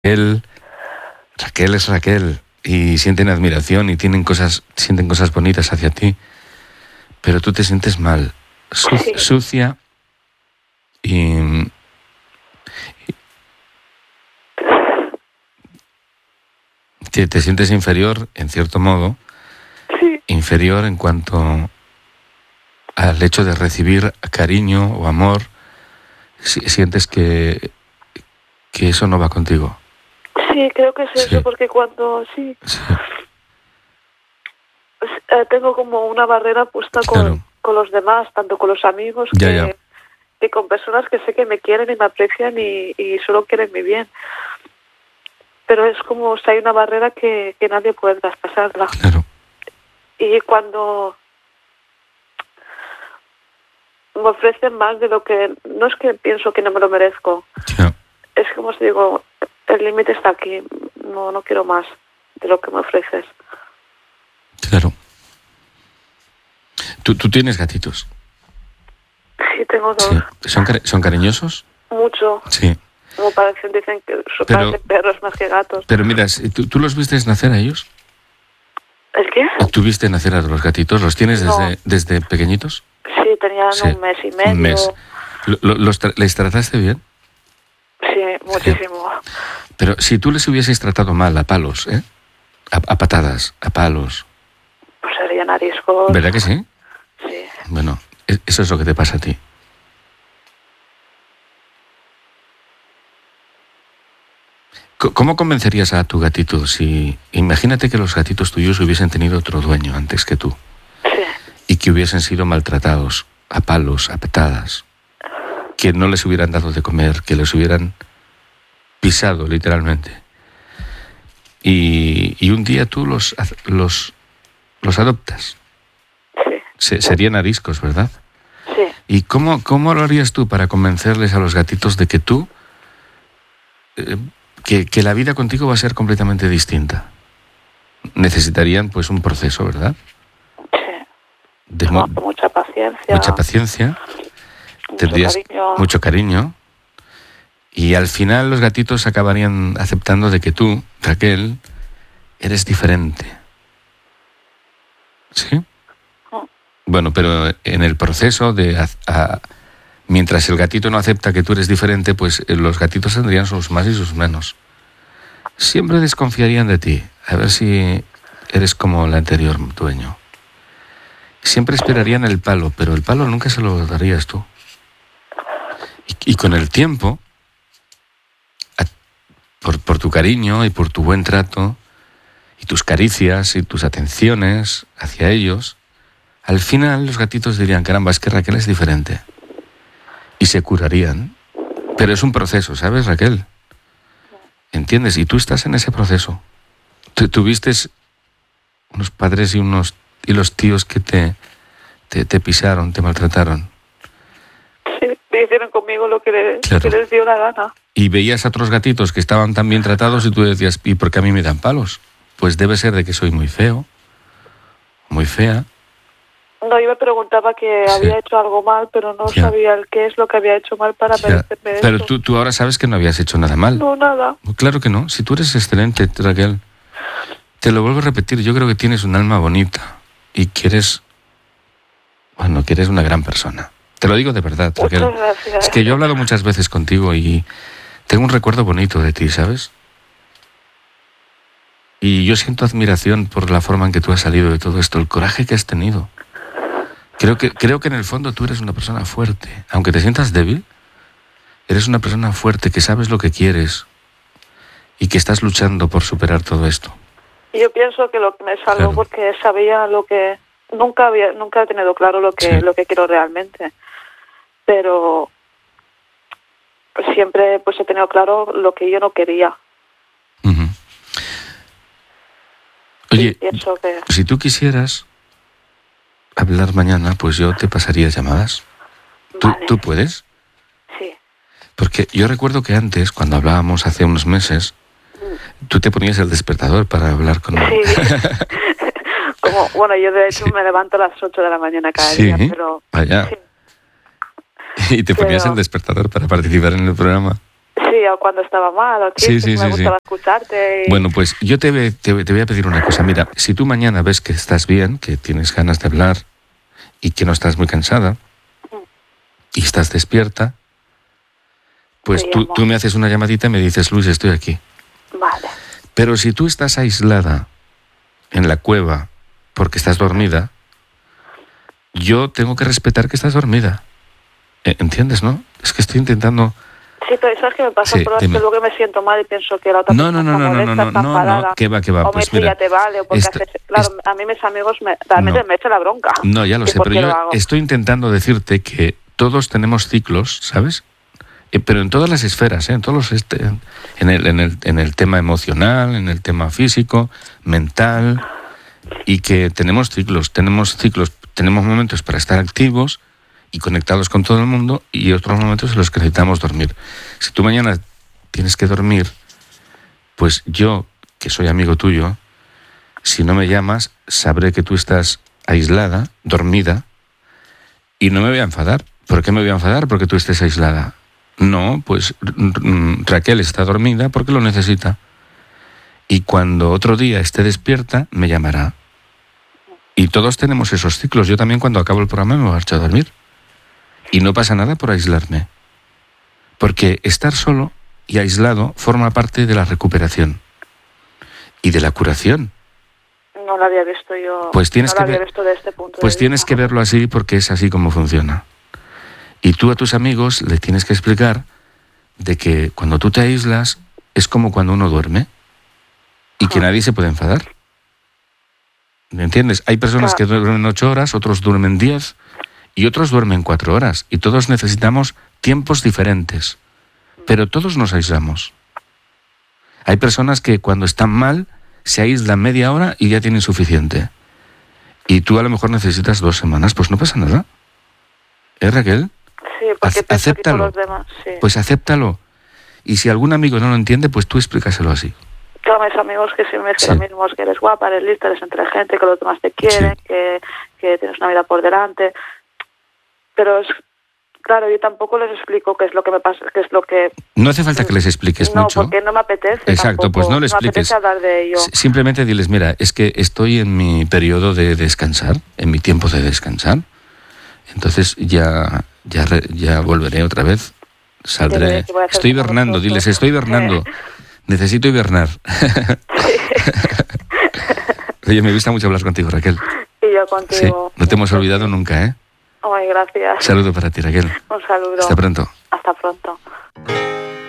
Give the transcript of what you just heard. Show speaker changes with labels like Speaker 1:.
Speaker 1: Raquel, Raquel es Raquel y sienten admiración y sienten cosas bonitas hacia ti, pero tú te sientes mal,
Speaker 2: Sí,
Speaker 1: sucia y te sientes inferior, en cierto modo,
Speaker 2: sí,
Speaker 1: inferior en cuanto al hecho de recibir cariño o amor, sientes que eso no va contigo.
Speaker 2: sí, creo que es eso,
Speaker 1: Sí,
Speaker 2: porque cuando sí,
Speaker 1: sí,
Speaker 2: tengo como una barrera puesta
Speaker 1: claro,
Speaker 2: con los demás, tanto con los amigos
Speaker 1: ya,
Speaker 2: que con personas que sé que me quieren y me aprecian y solo quieren mi bien. Pero es como si hay una barrera que nadie puede traspasarla.
Speaker 1: claro,
Speaker 2: Y cuando me ofrecen más de lo que... No es que pienso que no me lo merezco.
Speaker 1: ya,
Speaker 2: Es como si digo, el límite está aquí. No quiero más de lo que me ofreces.
Speaker 1: claro. ¿Tú tienes gatitos?
Speaker 2: Sí, tengo dos.
Speaker 1: Sí. ¿Son cariñosos?
Speaker 2: Mucho.
Speaker 1: Sí.
Speaker 2: Como dicen que
Speaker 1: Pero,
Speaker 2: parecen perros más que gatos.
Speaker 1: pero mira, ¿tú los viste nacer a ellos?
Speaker 2: ¿El qué?
Speaker 1: ¿Tú viste nacer a los gatitos? ¿Los tienes
Speaker 2: No.
Speaker 1: desde pequeñitos?
Speaker 2: Sí, tenían
Speaker 1: Sí.
Speaker 2: un mes y
Speaker 1: Un mes.
Speaker 2: medio.
Speaker 1: ¿Les trataste bien?
Speaker 2: Sí, muchísimo.
Speaker 1: Pero si tú les hubieses tratado mal a palos, ¿eh? A patadas, a palos.
Speaker 2: Pues serían ariscos.
Speaker 1: ¿Verdad que sí?
Speaker 2: Sí.
Speaker 1: Bueno, eso es lo que te pasa a ti. ¿Cómo convencerías a tu gatito si... Imagínate que los gatitos tuyos hubiesen tenido otro dueño antes que tú
Speaker 2: Sí.
Speaker 1: y que hubiesen sido maltratados a palos, a patadas, que no les hubieran dado de comer, que les hubieran pisado literalmente. Y un día tú los adoptas.
Speaker 2: Sí.
Speaker 1: Serían ariscos, ¿verdad?
Speaker 2: Sí.
Speaker 1: ¿Y cómo lo harías tú para convencerles a los gatitos de que tú... que la vida contigo va a ser completamente distinta? Necesitarían pues un proceso, ¿verdad?
Speaker 2: Sí.
Speaker 1: De
Speaker 2: Mucha paciencia.
Speaker 1: mucha paciencia, tendrías
Speaker 2: Cariño.
Speaker 1: mucho cariño y al final los gatitos acabarían aceptando de que tú, Raquel, eres diferente. ¿Sí? Bueno, pero en el proceso mientras el gatito no acepta que tú eres diferente, pues los gatitos tendrían sus más y sus menos. Siempre desconfiarían de ti, a ver si eres como el anterior dueño. Siempre esperarían el palo, pero el palo nunca se lo darías tú. Y con el tiempo, por tu cariño y por tu buen trato, y tus caricias y tus atenciones hacia ellos, al final los gatitos dirían, caramba, es que Raquel es diferente. Y se curarían. Pero es un proceso, ¿sabes, Raquel? ¿Entiendes? Y tú estás en ese proceso. Tuviste unos padres y los tíos que te pisaron, te maltrataron.
Speaker 2: Sí, me hicieron conmigo lo que les dio la gana.
Speaker 1: Y veías a otros gatitos que estaban tan bien tratados y tú decías, ¿y por qué a mí me dan palos? Pues debe ser de que soy muy feo, muy fea.
Speaker 2: No, yo me preguntaba que había hecho algo mal, pero no sabía qué es lo que había hecho mal para merecerme
Speaker 1: Pero
Speaker 2: eso.
Speaker 1: tú ahora sabes que no habías hecho nada mal.
Speaker 2: No, nada.
Speaker 1: Claro que no. Si tú eres excelente, Raquel, te lo vuelvo a repetir, yo creo que tienes un alma bonita y que eres una gran persona. Te lo digo de verdad, Raquel.
Speaker 2: Muchas gracias.
Speaker 1: Es que yo he hablado muchas veces contigo y tengo un recuerdo bonito de ti, ¿sabes? Y yo siento admiración por la forma en que tú has salido de todo esto, el coraje que has tenido. Creo que en el fondo tú eres una persona fuerte. Aunque te sientas débil, eres una persona fuerte que sabes lo que quieres y que estás luchando por superar todo esto.
Speaker 2: Yo pienso que lo que me salvó porque sabía lo que... Nunca he tenido claro lo que quiero realmente. Pero siempre pues he tenido claro lo que yo no quería.
Speaker 1: Uh-huh. Oye,
Speaker 2: pienso que...
Speaker 1: si tú quisieras hablar mañana, pues yo te pasaría llamadas.
Speaker 2: Vale.
Speaker 1: ¿Tú puedes?
Speaker 2: Sí.
Speaker 1: Porque yo recuerdo que antes, cuando hablábamos hace unos meses, tú te ponías el despertador para hablar con...
Speaker 2: Sí. Yo de hecho me levanto a las 8 de la mañana cada día, pero...
Speaker 1: Vaya.
Speaker 2: Sí.
Speaker 1: Y te ponías el despertador para participar en el programa.
Speaker 2: Sí, o cuando estaba mal, o triste,
Speaker 1: Sí,
Speaker 2: me gustaba escucharte.
Speaker 1: Bueno, pues yo te voy a pedir una cosa. Mira, si tú mañana ves que estás bien, que tienes ganas de hablar y que no estás muy cansada y estás despierta, pues tú me haces una llamadita y me dices, Luis, estoy aquí.
Speaker 2: Vale.
Speaker 1: Pero si tú estás aislada en la cueva porque estás dormida, yo tengo que respetar que estás dormida. ¿Entiendes, no? Es que estoy intentando...
Speaker 2: Sí, pero ¿sabes qué me pasa?
Speaker 1: Sí,
Speaker 2: Por que luego me siento mal y pienso que la otra
Speaker 1: No,
Speaker 2: que
Speaker 1: va.
Speaker 2: O
Speaker 1: Pues
Speaker 2: me dice,
Speaker 1: mira,
Speaker 2: ya te vale, o porque claro, a mí mis amigos realmente me echan la bronca.
Speaker 1: No, ya lo sé, pero yo estoy intentando decirte que todos tenemos ciclos, ¿sabes? Pero en todas las esferas, en todos los en el tema emocional, en el tema físico, mental, y que tenemos ciclos, tenemos momentos para estar activos y conectados con todo el mundo y otros momentos en los que necesitamos dormir. Si tú mañana tienes que dormir, pues yo, que soy amigo tuyo, si no me llamas, sabré que tú estás aislada, dormida, y no me voy a enfadar. ¿Por qué me voy a enfadar? Porque tú estés aislada. No, pues Raquel está dormida porque lo necesita. Y cuando otro día esté despierta, me llamará. Y todos tenemos esos ciclos. Yo también cuando acabo el programa me marcho a dormir. Y no pasa nada por aislarme. Porque estar solo y aislado forma parte de la recuperación y de la curación.
Speaker 2: No lo había visto yo.
Speaker 1: Pues tienes
Speaker 2: no lo había visto de este punto
Speaker 1: pues
Speaker 2: de
Speaker 1: tienes
Speaker 2: vista.
Speaker 1: que verlo así porque es así como funciona. Y tú a tus amigos le tienes que explicar de que cuando tú te aíslas es como cuando uno duerme y que nadie se puede enfadar. ¿Me entiendes? Hay personas que duermen 8 horas, otros duermen 10 y otros duermen 4 horas. Y todos necesitamos tiempos diferentes. Pero todos nos aislamos. Hay personas que cuando están mal se aíslan media hora y ya tienen suficiente. Y tú a lo mejor necesitas 2 semanas, pues no pasa nada. Raquel?
Speaker 2: Sí, porque
Speaker 1: acéptalo.
Speaker 2: los demás, sí.
Speaker 1: Pues acéptalo. Y si algún amigo no lo entiende, pues tú explícaselo así.
Speaker 2: Claro, mis amigos que siempre me dicen lo mismo, que eres guapa, eres lista, eres inteligente, que los demás te quieren, que tienes una vida por delante. Pero claro, yo tampoco les explico qué es lo que me pasa, qué es lo que...
Speaker 1: No hace falta que les expliques mucho.
Speaker 2: No, porque no me apetece.
Speaker 1: Exacto,
Speaker 2: tampoco.
Speaker 1: Pues no les expliques.
Speaker 2: No me apetece hablar de ello.
Speaker 1: Simplemente diles, mira, es que estoy en mi periodo de descansar, en mi tiempo de descansar. Entonces ya volveré otra vez. Saldré. Estoy hibernando, diles, estoy hibernando. Necesito hibernar. Oye, me gusta mucho hablar contigo, Raquel.
Speaker 2: Y yo contigo.
Speaker 1: Sí, no te hemos olvidado nunca, ¿eh?
Speaker 2: Ay, gracias.
Speaker 1: Un saludo para ti, Raquel.
Speaker 2: Un saludo.
Speaker 1: Hasta pronto.
Speaker 2: Hasta pronto.